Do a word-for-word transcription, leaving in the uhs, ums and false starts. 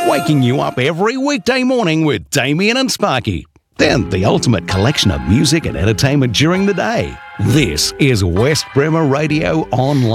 waking you up every weekday morning with Damien and Sparky. Then the ultimate collection of music and entertainment during the day. This is West Bremer Radio Online.